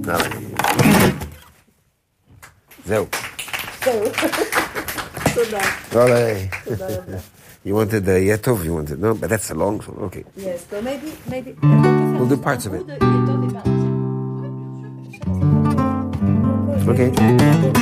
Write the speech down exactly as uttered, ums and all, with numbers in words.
זהו. זהו. תודה. תודה רבה. You wanted the Yetov, you wanted, no, but that's a long song, okay. Yes, so maybe, maybe. We'll do parts of it. Okay.